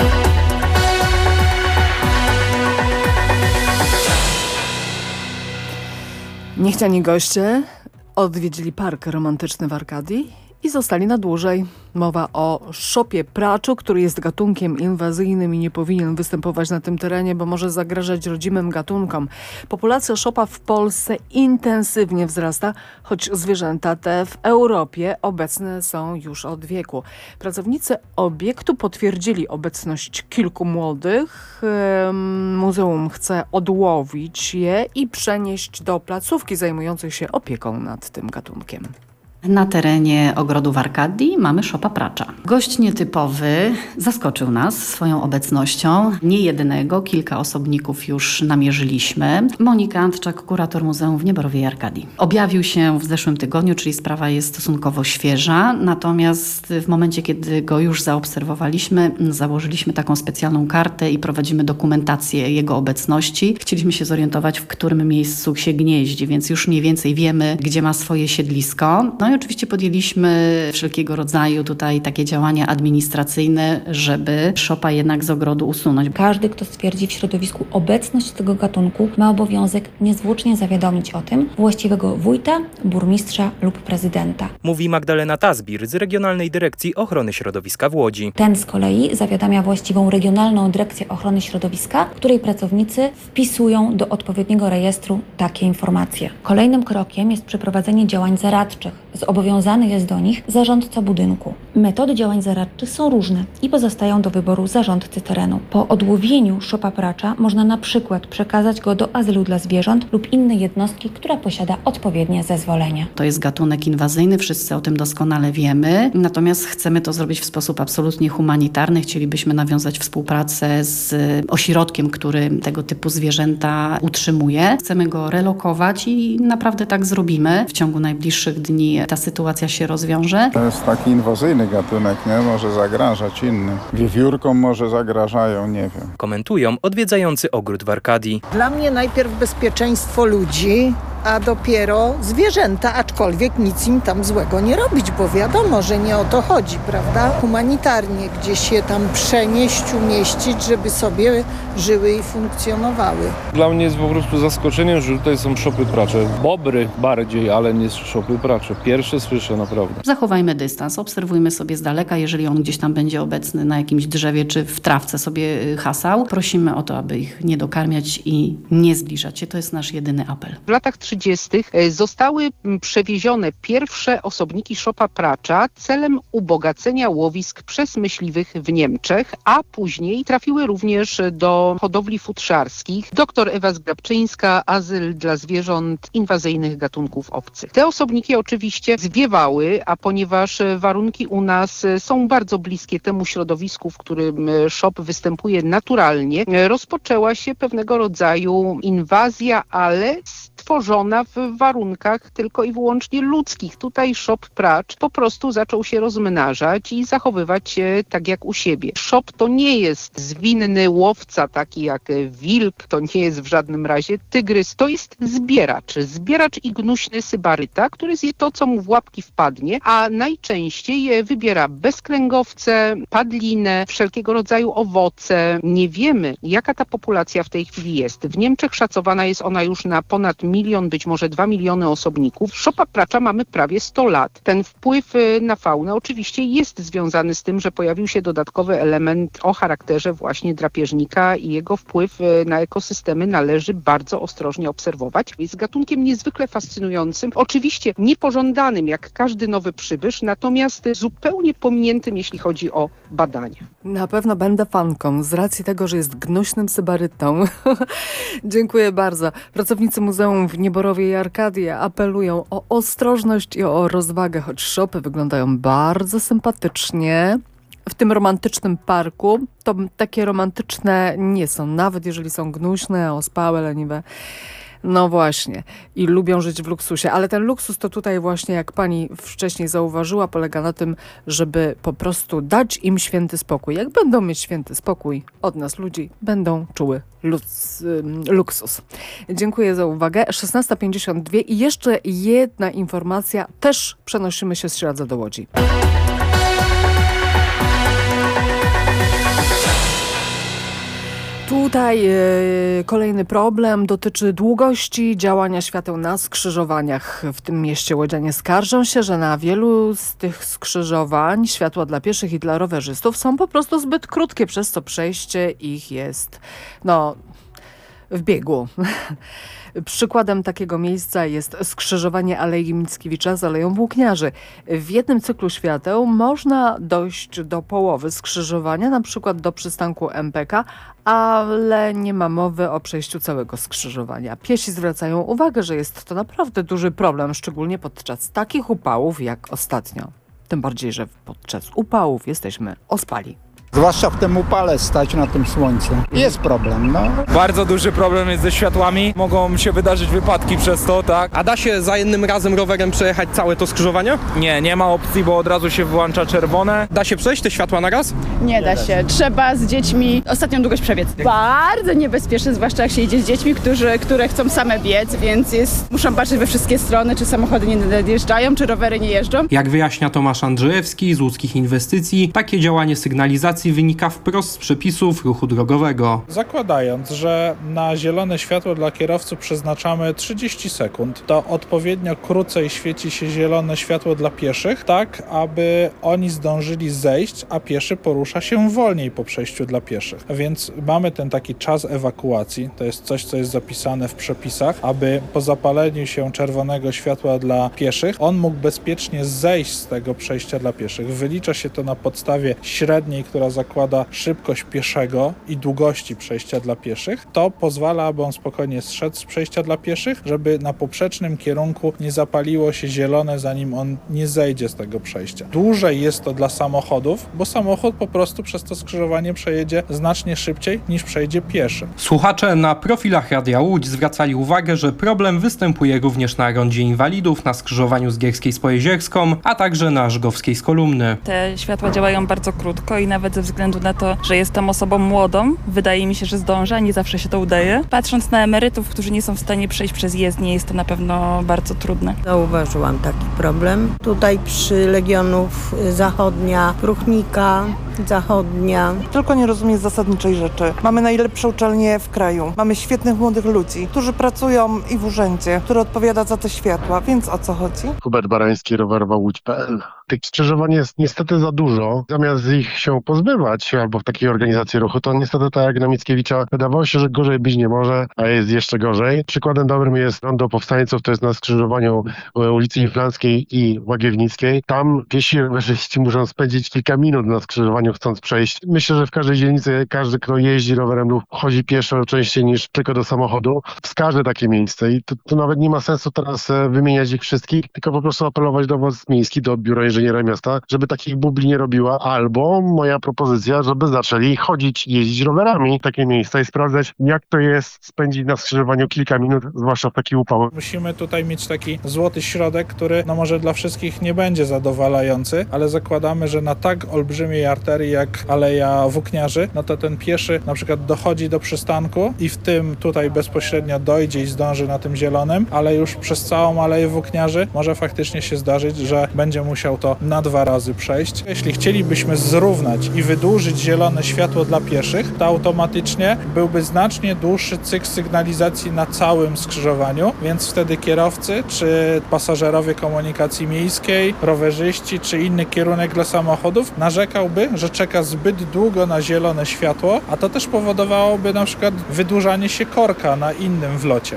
Niechciani goście odwiedzili park romantyczny w Arkadii i zostali na dłużej. Mowa o szopie praczu, który jest gatunkiem inwazyjnym i nie powinien występować na tym terenie, bo może zagrażać rodzimym gatunkom. Populacja szopa w Polsce intensywnie wzrasta, choć zwierzęta te w Europie obecne są już od wieku. Pracownicy obiektu potwierdzili obecność kilku młodych. Muzeum chce odłowić je i przenieść do placówki zajmującej się opieką nad tym gatunkiem. Na terenie ogrodu w Arkadii mamy szopa pracza. Gość nietypowy zaskoczył nas swoją obecnością. Nie jednego, kilka osobników już namierzyliśmy. Monika Antczak, kurator Muzeum w Nieborowej Arkadii. Objawił się w zeszłym tygodniu, czyli sprawa jest stosunkowo świeża. Natomiast w momencie, kiedy go już zaobserwowaliśmy, założyliśmy taką specjalną kartę i prowadzimy dokumentację jego obecności. Chcieliśmy się zorientować, w którym miejscu się gnieździ, więc już mniej więcej wiemy, gdzie ma swoje siedlisko. No i oczywiście podjęliśmy wszelkiego rodzaju tutaj takie działania administracyjne, żeby szopa jednak z ogrodu usunąć. Każdy, kto stwierdzi w środowisku obecność tego gatunku, ma obowiązek niezwłocznie zawiadomić o tym właściwego wójta, burmistrza lub prezydenta. Mówi Magdalena Tazbir z Regionalnej Dyrekcji Ochrony Środowiska w Łodzi. Ten z kolei zawiadamia właściwą Regionalną Dyrekcję Ochrony Środowiska, której pracownicy wpisują do odpowiedniego rejestru takie informacje. Kolejnym krokiem jest przeprowadzenie działań zaradczych. Zobowiązany jest do nich zarządca budynku. Metody działań zaradczych są różne i pozostają do wyboru zarządcy terenu. Po odłowieniu szopa pracza można na przykład przekazać go do azylu dla zwierząt lub innej jednostki, która posiada odpowiednie zezwolenie. To jest gatunek inwazyjny, wszyscy o tym doskonale wiemy, natomiast chcemy to zrobić w sposób absolutnie humanitarny. Chcielibyśmy nawiązać współpracę z ośrodkiem, który tego typu zwierzęta utrzymuje. Chcemy go relokować i naprawdę tak zrobimy. W ciągu najbliższych dni ta sytuacja się rozwiąże. To jest taki inwazyjny gatunek, nie? Może zagrażać innym. Wiewiórkom może zagrażają, nie wiem. Komentują odwiedzający ogród w Arkadii. Dla mnie najpierw bezpieczeństwo ludzi, a dopiero zwierzęta, aczkolwiek nic im tam złego nie robić, bo wiadomo, że nie o to chodzi, prawda? Humanitarnie gdzieś się tam przenieść, umieścić, żeby sobie żyły i funkcjonowały. Dla mnie jest po prostu zaskoczeniem, że tutaj są szopy pracze. Bobry bardziej, ale nie szopy pracze. Pierwsze słyszę naprawdę. Zachowajmy dystans, obserwujmy sobie z daleka, jeżeli on gdzieś tam będzie obecny na jakimś drzewie czy w trawce sobie hasał. Prosimy o to, aby ich nie dokarmiać i nie zbliżać się. To jest nasz jedyny apel. W latach 30. zostały przewiezione pierwsze osobniki szopa pracza celem ubogacenia łowisk przez myśliwych w Niemczech, a później trafiły również do hodowli futrzarskich. Dr Ewa Zgrabczyńska, azyl dla zwierząt inwazyjnych gatunków obcych. Te osobniki oczywiście zwiewały, a ponieważ warunki u nas są bardzo bliskie temu środowisku, w którym szop występuje naturalnie, rozpoczęła się pewnego rodzaju inwazja, ale stworzona w warunkach tylko i wyłącznie ludzkich. Tutaj szop pracz po prostu zaczął się rozmnażać i zachowywać się tak jak u siebie. Szop to nie jest zwinny łowca, taki jak wilk, to nie jest w żadnym razie tygrys, to jest zbieracz i gnuśny sybaryta, który zje to, co mu w łapki wpadnie, a najczęściej wybiera bezkręgowce, padlinę, wszelkiego rodzaju owoce. Nie wiemy, jaka ta populacja w tej chwili jest. W Niemczech szacowana jest ona już na ponad 1 milion, być może 2 miliony osobników. Szopa pracza mamy prawie 100 lat. Ten wpływ na faunę oczywiście jest związany z tym, że pojawił się dodatkowy element o charakterze właśnie drapieżnika i jego wpływ na ekosystemy należy bardzo ostrożnie obserwować. Jest gatunkiem niezwykle fascynującym, oczywiście niepożądanym jak każdy nowy przybysz, natomiast zupełnie pominiętym, jeśli chodzi o badania. Na pewno będę fanką z racji tego, że jest gnuśnym sybarytą. Dziękuję bardzo. Pracownicy Muzeum w Nieborowie i Arkadii apelują o ostrożność i o rozwagę, choć szopy wyglądają bardzo sympatycznie. W tym romantycznym parku to takie romantyczne nie są, nawet jeżeli są gnuśne, ospałe, leniwe. No właśnie. I lubią żyć w luksusie. Ale ten luksus to tutaj właśnie, jak pani wcześniej zauważyła, polega na tym, żeby po prostu dać im święty spokój. Jak będą mieć święty spokój od nas ludzi, będą czuły luksus. Dziękuję za uwagę. 16:52 i jeszcze jedna informacja. Też przenosimy się z Śradza do Łodzi. Tutaj kolejny problem dotyczy długości działania świateł na skrzyżowaniach. W tym mieście łodzianie skarżą się, że na wielu z tych skrzyżowań światła dla pieszych i dla rowerzystów są po prostu zbyt krótkie, przez co przejście ich jest w biegu. Przykładem takiego miejsca jest skrzyżowanie Alei Mickiewicza z Aleją Włókniarzy. W jednym cyklu świateł można dojść do połowy skrzyżowania, na przykład do przystanku MPK, ale nie ma mowy o przejściu całego skrzyżowania. Piesi zwracają uwagę, że jest to naprawdę duży problem, szczególnie podczas takich upałów jak ostatnio. Tym bardziej, że podczas upałów jesteśmy ospali. Zwłaszcza w tym upale stać na tym słońcu. Jest problem, Bardzo duży problem jest ze światłami. Mogą się wydarzyć wypadki przez to, tak? A da się za jednym razem rowerem przejechać całe to skrzyżowanie? Nie ma opcji, bo od razu się włącza czerwone. Da się przejść te światła na raz? Nie da się. Trzeba z dziećmi ostatnią długość przebiec. Bardzo niebezpieczne, zwłaszcza jak się idzie z dziećmi, które chcą same biec, więc muszą patrzeć we wszystkie strony, czy samochody nie nadjeżdżają, czy rowery nie jeżdżą. Jak wyjaśnia Tomasz Andrzejewski z Łódzkich Inwestycji, takie działanie sygnalizacji sygnalizacji wynika wprost z przepisów ruchu drogowego. Zakładając, że na zielone światło dla kierowców przeznaczamy 30 sekund, to odpowiednio krócej świeci się zielone światło dla pieszych, tak aby oni zdążyli zejść, a pieszy porusza się wolniej po przejściu dla pieszych. Więc mamy ten taki czas ewakuacji, to jest coś, co jest zapisane w przepisach, aby po zapaleniu się czerwonego światła dla pieszych, on mógł bezpiecznie zejść z tego przejścia dla pieszych. Wylicza się to na podstawie średniej, która zakłada szybkość pieszego i długości przejścia dla pieszych. To pozwala, aby on spokojnie zszedł z przejścia dla pieszych, żeby na poprzecznym kierunku nie zapaliło się zielone, zanim on nie zejdzie z tego przejścia. Dłużej jest to dla samochodów, bo samochód po prostu przez to skrzyżowanie przejedzie znacznie szybciej niż przejdzie pieszy. Słuchacze na profilach Radia Łódź zwracali uwagę, że problem występuje również na Rondzie Inwalidów, na skrzyżowaniu z Gierskiej z Pojezierską, a także na Żgowskiej z Kolumny. Te światła działają bardzo krótko i nawet ze względu na to, że jestem osobą młodą, wydaje mi się, że zdążę, a nie zawsze się to udaje. Patrząc na emerytów, którzy nie są w stanie przejść przez jezdnię, jest to na pewno bardzo trudne. Zauważyłam taki problem. Tutaj przy Legionów Zachodnia, Pruchnika, Zachodnia. Tylko nie rozumiem zasadniczej rzeczy. Mamy najlepsze uczelnie w kraju. Mamy świetnych młodych ludzi, którzy pracują i w urzędzie, który odpowiada za te światła. Więc o co chodzi? Hubert Barański, rowerowa-łódź.pl. Tych skrzyżowań jest niestety za dużo. Zamiast ich się pozbywać albo w takiej organizacji ruchu, to niestety tak jak na Mickiewicza wydawało się, że gorzej być nie może, a jest jeszcze gorzej. Przykładem dobrym jest Rondo Powstańców, to jest na skrzyżowaniu ulicy Inflanckiej i Łagiewnickiej. Tam piesi rowerzyści muszą spędzić kilka minut na skrzyżowaniu chcąc przejść. Myślę, że w każdej dzielnicy każdy, kto jeździ rowerem lub chodzi pieszo częściej niż tylko do samochodu, wskaże takie miejsce i to nawet nie ma sensu teraz wymieniać ich wszystkich, tylko po prostu apelować do władz miejskich, do biura inżyniera miasta, żeby takich bubli nie robiła, albo moja propozycja, żeby zaczęli chodzić, jeździć rowerami w takie miejsca i sprawdzać, jak to jest spędzić na skrzyżowaniu kilka minut, zwłaszcza w taki upał. Musimy tutaj mieć taki złoty środek, który może dla wszystkich nie będzie zadowalający, ale zakładamy, że na tak olbrzymiej arterii jak Aleja Włókniarzy, no to ten pieszy na przykład dochodzi do przystanku i w tym tutaj bezpośrednio dojdzie i zdąży na tym zielonym, ale już przez całą Aleję Włókniarzy może faktycznie się zdarzyć, że będzie musiał to na 2 razy przejść. Jeśli chcielibyśmy zrównać i wydłużyć zielone światło dla pieszych, to automatycznie byłby znacznie dłuższy cykl sygnalizacji na całym skrzyżowaniu, więc wtedy kierowcy czy pasażerowie komunikacji miejskiej, rowerzyści czy inny kierunek dla samochodów narzekałby, że czeka zbyt długo na zielone światło, a to też powodowałoby na przykład wydłużanie się korka na innym wlocie.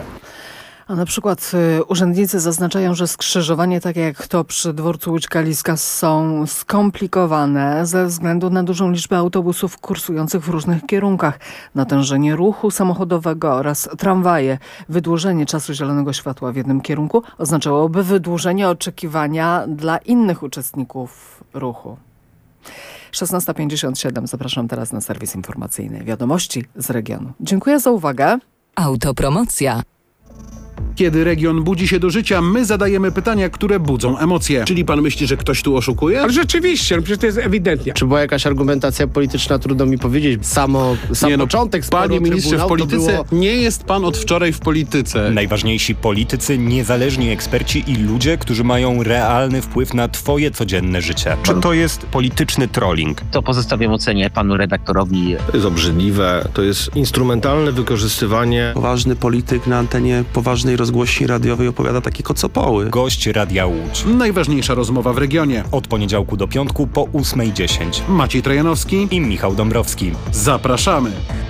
A na przykład urzędnicy zaznaczają, że skrzyżowanie, tak jak to przy dworcu Łódź-Kaliska, są skomplikowane ze względu na dużą liczbę autobusów kursujących w różnych kierunkach, natężenie ruchu samochodowego oraz tramwaje. Wydłużenie czasu zielonego światła w jednym kierunku oznaczałoby wydłużenie oczekiwania dla innych uczestników ruchu. 16:57. Zapraszam teraz na serwis informacyjny. Wiadomości z regionu. Dziękuję za uwagę. Autopromocja. Kiedy region budzi się do życia, my zadajemy pytania, które budzą emocje. Czyli pan myśli, że ktoś tu oszukuje? Ale rzeczywiście, przecież to jest ewidentnie. Czy była jakaś argumentacja polityczna, trudno mi powiedzieć. Sam początek sporu Panie ministrze, w polityce nie jest pan od wczoraj w polityce. Najważniejsi politycy, niezależni eksperci i ludzie, którzy mają realny wpływ na twoje codzienne życie. Czy to jest polityczny trolling? To pozostawiam ocenie panu redaktorowi. To jest obrzydliwe, to jest instrumentalne wykorzystywanie. Poważny polityk na antenie poważnej rozgłośni radiowej opowiada takie kocopoły. Gość Radia Łódź. Najważniejsza rozmowa w regionie. Od poniedziałku do piątku po 8:10. Maciej Trojanowski i Michał Dąbrowski. Zapraszamy.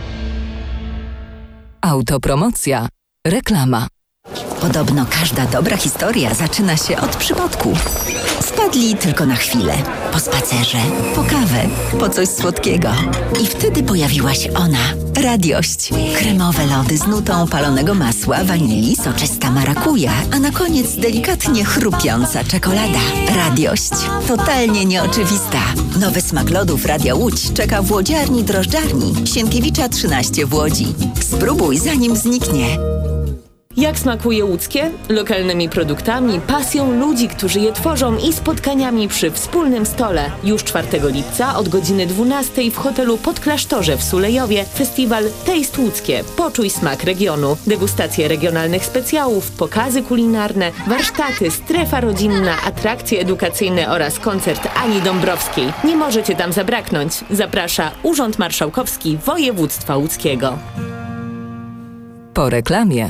Autopromocja. Reklama. Podobno każda dobra historia zaczyna się od przypadku. Wpadli tylko na chwilę. Po spacerze, po kawę, po coś słodkiego. I wtedy pojawiła się ona. Radiość. Kremowe lody z nutą palonego masła, wanilii, soczysta marakuja, a na koniec delikatnie chrupiąca czekolada. Radiość. Totalnie nieoczywista. Nowy smak lodów Radia Łódź czeka w łodziarni drożdżarni Sienkiewicza 13 w Łodzi. Spróbuj zanim zniknie. Jak smakuje łódzkie? Lokalnymi produktami, pasją ludzi, którzy je tworzą i spotkaniami przy wspólnym stole. Już 4 lipca od godziny 12 w hotelu Podklasztorze w Sulejowie festiwal Taste Łódzkie. Poczuj smak regionu. Degustacje regionalnych specjałów, pokazy kulinarne, warsztaty, strefa rodzinna, atrakcje edukacyjne oraz koncert Ani Dąbrowskiej. Nie możecie tam zabraknąć. Zaprasza Urząd Marszałkowski Województwa Łódzkiego. Po reklamie.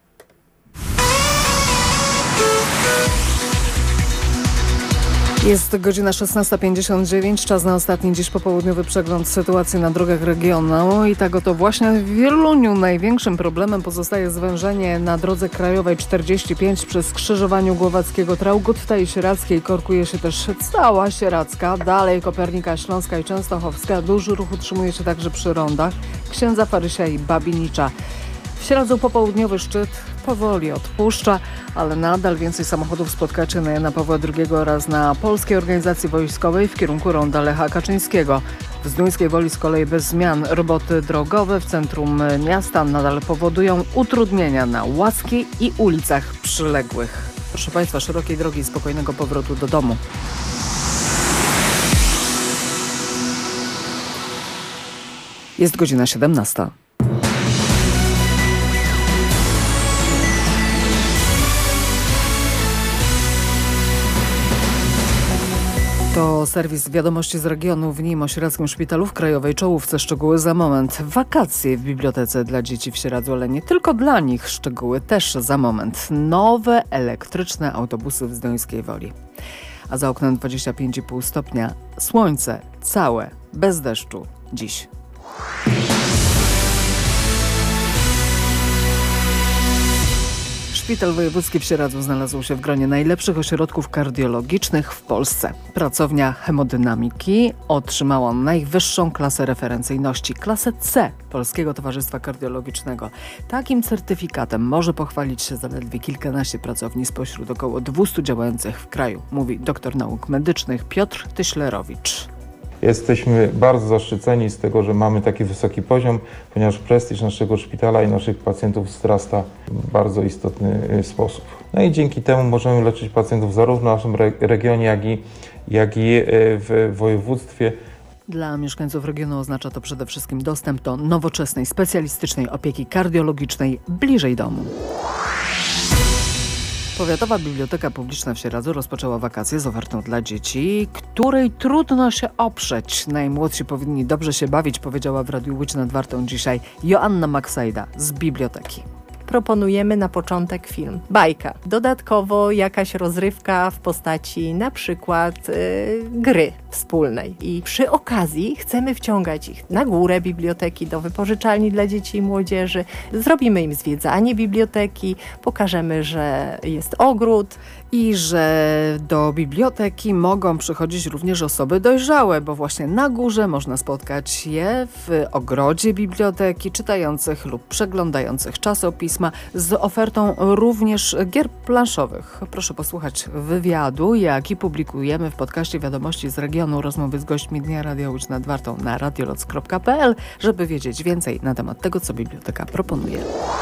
Jest godzina 16:59, czas na ostatni dziś popołudniowy przegląd sytuacji na drogach regionu i tak oto właśnie w Wieluniu największym problemem pozostaje zwężenie na drodze krajowej 45 przy skrzyżowaniu Głowackiego, Traugutta i Sieradzkiej. Korkuje się też cała Sieradzka, dalej Kopernika, Śląska i Częstochowska. Duży ruch utrzymuje się także przy rondach Księdza Farysia i Babinicza. W Sieradzu popołudniowy szczyt powoli odpuszcza, ale nadal więcej samochodów spotkacie na Jana Pawła II oraz na Polskiej Organizacji Wojskowej w kierunku ronda Lecha Kaczyńskiego. W Zduńskiej Woli z kolei bez zmian. Roboty drogowe w centrum miasta nadal powodują utrudnienia na Łaski i ulicach przyległych. Proszę Państwa, szerokiej drogi i spokojnego powrotu do domu. Jest godzina 17. To serwis Wiadomości z regionu, w nim o Sieradzkim Szpitalu w Krajowej Czołówce. Szczegóły za moment. Wakacje w bibliotece dla dzieci w Sieradzu, ale nie tylko dla nich. Szczegóły też za moment. Nowe elektryczne autobusy w Zduńskiej Woli. A za oknem 25,5 stopnia. Słońce całe, bez deszczu. Dziś. Szpital Wojewódzki w Sieradzu znalazł się w gronie najlepszych ośrodków kardiologicznych w Polsce. Pracownia hemodynamiki otrzymała najwyższą klasę referencyjności, klasę C Polskiego Towarzystwa Kardiologicznego. Takim certyfikatem może pochwalić się zaledwie kilkanaście pracowni spośród około 200 działających w kraju, mówi doktor nauk medycznych Piotr Tyślerowicz. Jesteśmy bardzo zaszczyceni z tego, że mamy taki wysoki poziom, ponieważ prestiż naszego szpitala i naszych pacjentów wzrasta w bardzo istotny sposób. No i dzięki temu możemy leczyć pacjentów zarówno w naszym regionie, jak i w województwie. Dla mieszkańców regionu oznacza to przede wszystkim dostęp do nowoczesnej, specjalistycznej opieki kardiologicznej bliżej domu. Powiatowa Biblioteka Publiczna w Sieradzu rozpoczęła wakacje z ofertą dla dzieci, której trudno się oprzeć. Najmłodsi powinni dobrze się bawić, powiedziała w Radiu Łódź nad Wartą dzisiaj Joanna Maksajda z biblioteki. Proponujemy na początek film, bajka. Dodatkowo jakaś rozrywka w postaci na przykład gry wspólnej. I przy okazji chcemy wciągać ich na górę biblioteki, do wypożyczalni dla dzieci i młodzieży. Zrobimy im zwiedzanie biblioteki, pokażemy, że jest ogród. I że do biblioteki mogą przychodzić również osoby dojrzałe, bo właśnie na górze można spotkać je w ogrodzie biblioteki, czytających lub przeglądających czasopisma z ofertą również gier planszowych. Proszę posłuchać wywiadu, jaki publikujemy w podcaście Wiadomości z regionu, rozmowy z gośćmi Dnia Radia Łódź nad Wartą na radioloc.pl, żeby wiedzieć więcej na temat tego, co biblioteka proponuje.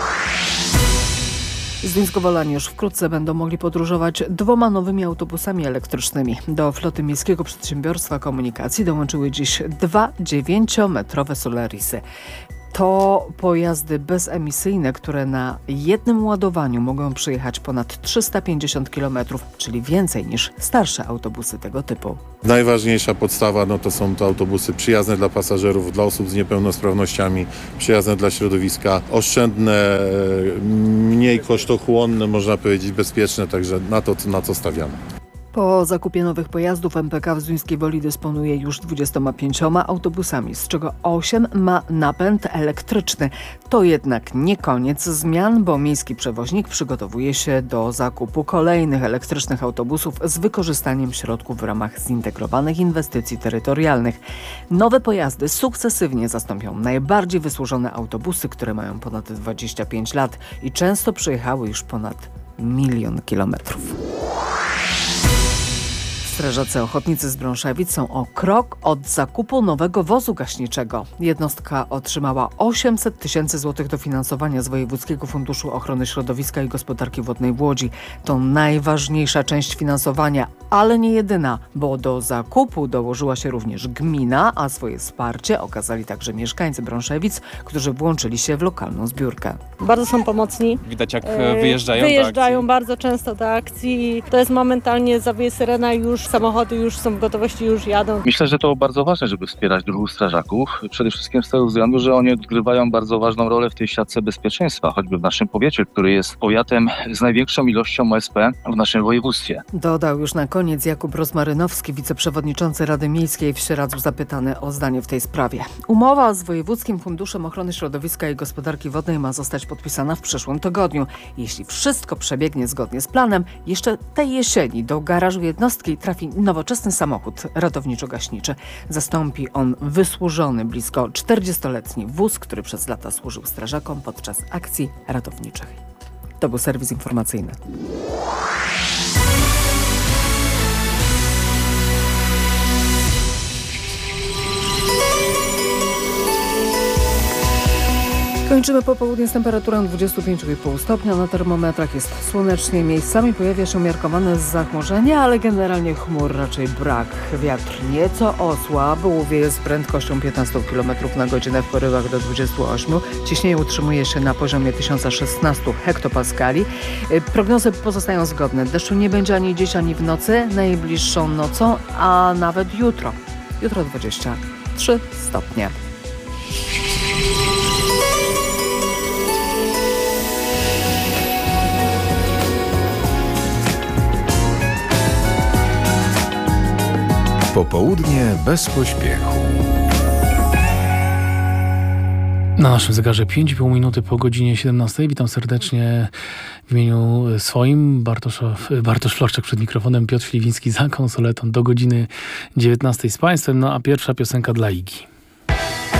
Zduńskowolani już wkrótce będą mogli podróżować 2 nowymi autobusami elektrycznymi. Do floty Miejskiego Przedsiębiorstwa Komunikacji dołączyły dziś 2 9-metrowe Solarisy. To pojazdy bezemisyjne, które na jednym ładowaniu mogą przejechać ponad 350 km, czyli więcej niż starsze autobusy tego typu. Najważniejsza podstawa to są to autobusy przyjazne dla pasażerów, dla osób z niepełnosprawnościami, przyjazne dla środowiska, oszczędne, mniej kosztochłonne, można powiedzieć bezpieczne, także na to stawiamy. Po zakupie nowych pojazdów MPK w Zduńskiej Woli dysponuje już 25 autobusami, z czego 8 ma napęd elektryczny. To jednak nie koniec zmian, bo miejski przewoźnik przygotowuje się do zakupu kolejnych elektrycznych autobusów z wykorzystaniem środków w ramach zintegrowanych inwestycji terytorialnych. Nowe pojazdy sukcesywnie zastąpią najbardziej wysłużone autobusy, które mają ponad 25 lat i często przejechały już ponad 1 000 000 kilometrów. Strażacy ochotnicy z Brąszewic są o krok od zakupu nowego wozu gaśniczego. Jednostka otrzymała 800 tysięcy złotych dofinansowania z Wojewódzkiego Funduszu Ochrony Środowiska i Gospodarki Wodnej w Łodzi. To najważniejsza część finansowania, ale nie jedyna, bo do zakupu dołożyła się również gmina, a swoje wsparcie okazali także mieszkańcy Brąszewic, którzy włączyli się w lokalną zbiórkę. Bardzo są pomocni. Widać jak wyjeżdżają Wyjeżdżają bardzo często do akcji. To jest momentalnie zawieje syrena i już samochody już są w gotowości, już jadą. Myślę, że to bardzo ważne, żeby wspierać druhów strażaków. Przede wszystkim z tego względu, że oni odgrywają bardzo ważną rolę w tej siatce bezpieczeństwa, choćby w naszym powiecie, który jest powiatem z największą ilością OSP w naszym województwie. Dodał już na koniec Jakub Rozmarynowski, wiceprzewodniczący Rady Miejskiej w Sieradzu, zapytany o zdanie w tej sprawie. Umowa z Wojewódzkim Funduszem Ochrony Środowiska i Gospodarki Wodnej ma zostać podpisana w przyszłym tygodniu. Jeśli wszystko przebiegnie zgodnie z planem, jeszcze tej jesieni do garażu jednostki trafi nowoczesny samochód ratowniczo-gaśniczy. Zastąpi on wysłużony blisko 40-letni wóz, który przez lata służył strażakom podczas akcji ratowniczych. To był serwis informacyjny. Kończymy popołudnie z temperaturą 25,5 stopnia. Na termometrach jest słonecznie. Miejscami pojawia się umiarkowane zachmurzenie, ale generalnie chmur raczej brak. Wiatr nieco osłabł, wieje z prędkością 15 km na godzinę w porywach do 28. Ciśnienie utrzymuje się na poziomie 1016 hektopaskali. Prognozy pozostają zgodne. Deszczu nie będzie ani dziś, ani w nocy. Najbliższą nocą, a nawet jutro. Jutro 23 stopnie. Popołudnie bez pośpiechu. Na naszym zegarze 5,5 minuty po godzinie 17. Witam serdecznie w imieniu swoim. Bartosz Floszczak przed mikrofonem, Piotr Śliwiński za konsoletą do godziny 19 z Państwem. No a pierwsza piosenka dla Igi.